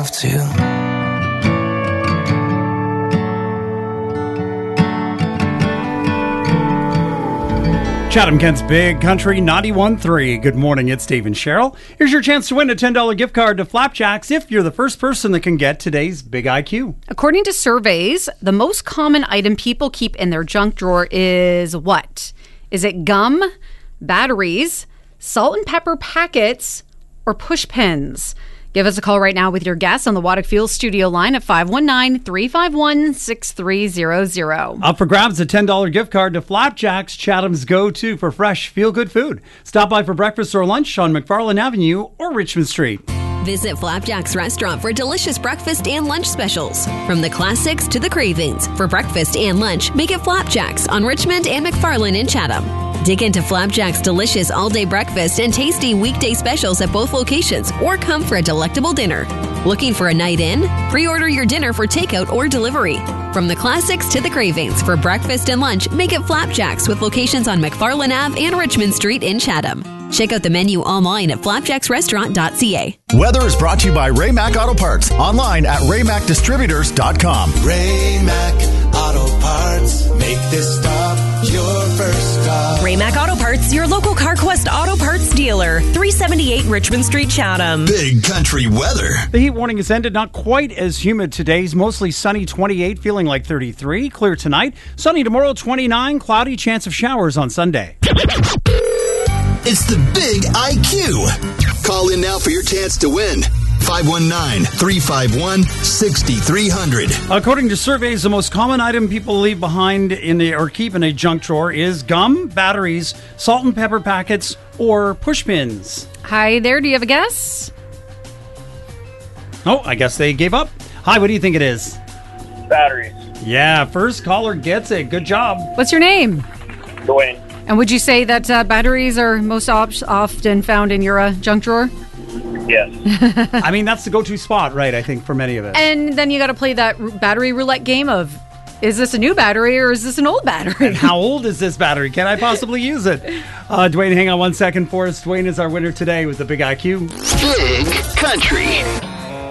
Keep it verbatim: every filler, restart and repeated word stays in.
myself too. Chatham-Kent's Big Country ninety-one point three. Good morning, it's Dave and Cheryl. Here's your chance to win a ten dollars gift card to Flapjacks if you're the first person that can get today's Big I Q. According to surveys, the most common item people keep in their junk drawer is what? Is it gum, batteries, salt and pepper packets, or push pins? Give us a call right now with your guess on the Waddick Fuel studio line at five one nine, three five one, six three zero zero. Up for grabs, a ten dollars gift card to Flapjacks, Chatham's go-to for fresh, feel-good food. Stop by for breakfast or lunch on McFarland Avenue or Richmond Street. Visit Flapjacks Restaurant for delicious breakfast and lunch specials. From the classics to the cravings. For breakfast and lunch, make it Flapjacks on Richmond and McFarland in Chatham. Dig into Flapjacks' delicious all-day breakfast and tasty weekday specials at both locations, or come for a delectable dinner. Looking for a night in? Pre-order your dinner for takeout or delivery. From the classics to the cravings, for breakfast and lunch, make it Flapjacks with locations on McFarland Avenue and Richmond Street in Chatham. Check out the menu online at flapjacks restaurant dot c a. Weather is brought to you by Ray-Mac Auto Parts. Online at ray mac distributors dot com. Ray-Mac Auto Parts. Make this stop your first stop. Ray-Mac Auto Parts, your local CarQuest Auto Parts dealer. three seventy-eight Richmond Street, Chatham. Big Country weather. The heat warning has ended. Not quite as humid today. It's mostly sunny, twenty-eight, feeling like thirty-three. Clear tonight. Sunny tomorrow, twenty-nine. Cloudy, chance of showers on Sunday. It's the Big I Q. Call in now for your chance to win. five one nine, three five one, six three zero zero. According to surveys, the most common item people leave behind in the or keep in a junk drawer is gum, batteries, salt and pepper packets, or push pins. Hi there, do you have a guess? Oh, I guess they gave up. Hi, what do you think it is? Batteries. Yeah, first caller gets it. Good job. What's your name? Dwayne. And would you say that uh, batteries are most op- often found in your uh, junk drawer? Yes. I mean, that's the go-to spot, right, I think, for many of us. And then you got to play that r- battery roulette game of, is this a new battery or is this an old battery? And how old is this battery? Can I possibly use it? Uh, Dwayne, hang on one second for us. Dwayne is our winner today with the Big I Q. Big Country.